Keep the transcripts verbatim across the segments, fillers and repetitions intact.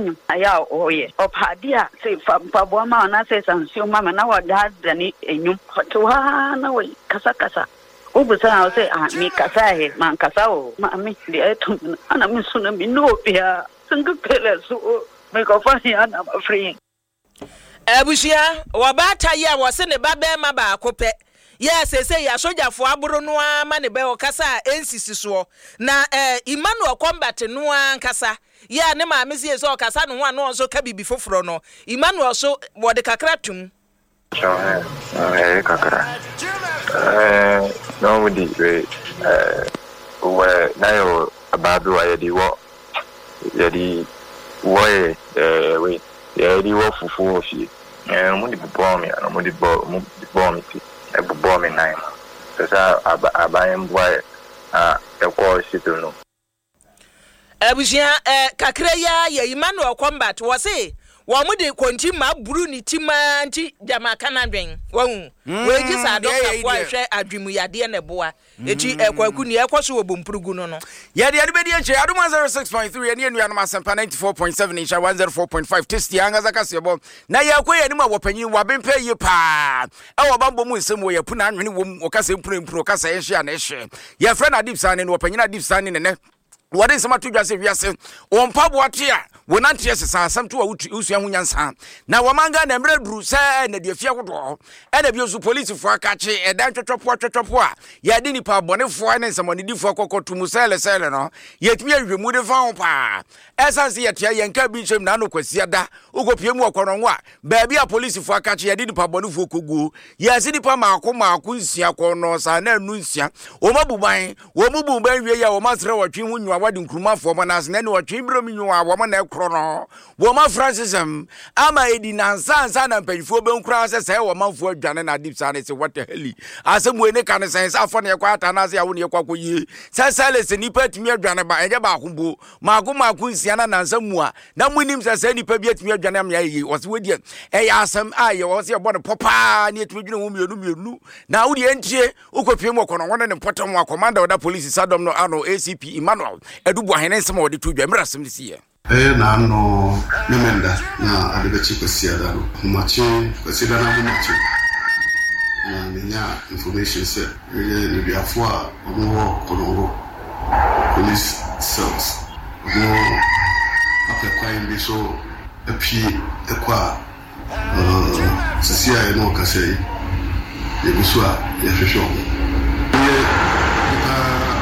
onyu aya oye opade a say mpaboa ma na say sansuo ma na wada dani enyum to ha na we kasa kasa obusa o say ah mi kasa he man kasa o ma mi de etum ana mi so na mi no bia singu pele so me ko fa ya na ma free Abushia wabata ya wose ne babe ma ba akope yes say ya sojafo aburo no ama ne be okasa ensisi so na eh Emmanuel Combat no ankasa ya ne ma mesi so okasa no ho no so ka bibi foforo no Emmanuel so wode kakra tum eh eh kakra eh no we di eh we na yo abadu ayedi wo yedi wo eh we yedi wo fufu ofi eh mo di bomb ya mo di bomb mo di bomb ti e bomb nine so abayen boy ah e ko situ no Abushia eh kakra ya ya Emmanuel Combat wo se wo mo de konti ma buru ni tima nti jama kanadwen wo we ji sa doctor boy hwe adwemu yade ne boa eti ekwaku ni ekoso wo bompurugu no no yade yade be die che adoma zero six point three ene enu anoma sempa ninety-four point seven insha one oh four point five testi anga zaka sebo na yakwa yane ma wopanyi wabempa yi pa e wo bambo mu nsem wo yapu na anwene wo okasa empuro empuro okasa ehye na ehye ye friend Adip Sane no wopanyi na Adip Sane ne ne wade nsema to dwase wiase wo mpaboa te a wonante yesesa asam to usua hu nyansa na wamanga na mre duru sa na de fia kodo e na biosu police fo akache e dan twotwopo twotwopo a ya de nipa bonefo ne nsamone difo kokotu musele sele no yetimi ahwemu de fa ho pa esanse yetia yenka bi nchem na no kwasia da ukopie mu okoronwo a ba bia police fo akache ya de nipa bonefo koguo ya si nipa maako maako nsia kono sa na anu nsia o mabuban wo mububan wie ya wo masre wotwe hu nwa wade nkrumafo mo na ne ne wotwe mbro mi nwa wo mo na no Woma Francism ama edi nansa ansa na mpanyifo be nkura se se wo manfo adwane na Adip Sane se what the hell asem we ne kan sense afọ ne kwa ata na se ya wo ne kwa koyi se sales nipa timi adwane ba enye ba akombo maako maako nsia na nansa mu a na munim se se nipa bi atimi adwane am ya yi wo se wedi e ya asem a ye wo se bo ne popa ne atimi dwene wo mienu mienu na wo de entie ukopie mu kono wona ne potom wa commander oda police sadom no ano A C P Emmanuel Edubu ahene nsem wo de to dwa mrasem disi eh na no nemenda na adebechi kwasia da no machi kwasia da na machi na nya information se ile ni biafo a omo kono police cells no apekwa imbi so epi ekwa uh sisi a no kasei ye biso a ye hwehwe ye ah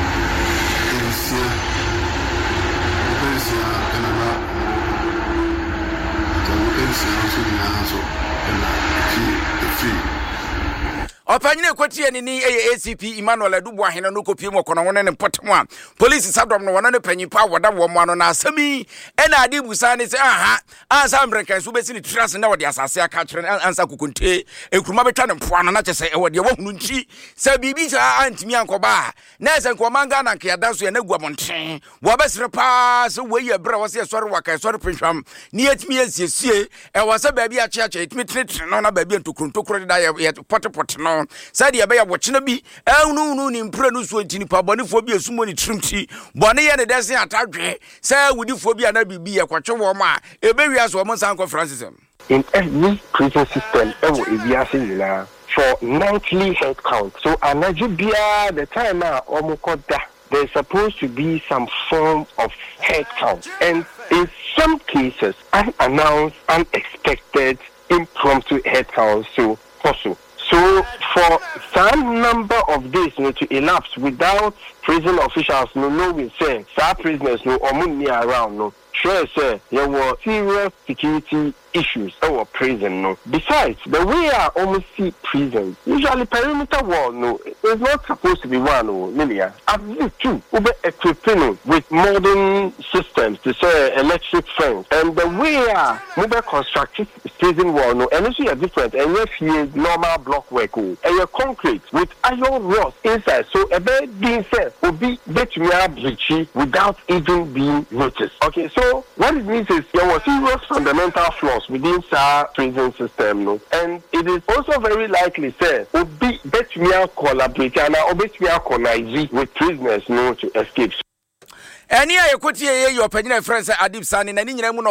Opanyine kwati ani ni A C P Emmanuel Edubu ahene no kopie mu kono wona ne potemo a police sadom no wona ne panyipa woda wo mo ano na asami ena Adip Sane se aha ansa American so besi ni trust na wode asase aka kire ansa kokonte ekruma betwa ne mpoano na chese e wode wo hunu nchi se bibi sa antimi ankoba na se nkomanga na nke da so ye na guabonten wo besre pa se we ye bra wo se sori waka sori pinhwam ni etimi asiesie e wo se ba bi a cheache etimi tretre no na ba bi antokrontokro da ye potepote no said ya be ya watchina bi ehunu nu ni mpre nu so ntini pa bonefo bi esumo ni trimti bone ye ne desen atadwe say wudifo bi ana bibi ye kwatwe wo ma ebe wiase wo monsan conferences in every prison system ewo ebiase nyina for nightly head count so anajubia the time a omukoda there's supposed to be some form of head count and in some cases unannounced unexpected impromptu head count so also so for some number of days you know, to elapse without prison officials no knowing say some prisoners no omunni around no sure say there were serious security issues our prison no besides the way I almost see prisons usually perimeter wall no is not supposed to be one no linear at least two ube equipping with modern systems to say electric fence and the way I move constructed prison wall no and also different and if you normal block work and you concrete with iron rods inside so a bed being said will be better breachy without even being noticed. Okay, so what it means is there were serious fundamental flaws within our prison system, no? And it is also very likely said will be better collaborate and better connive with prisoners, no, to escape. Any I could hear your opinion friends Adip Sane and in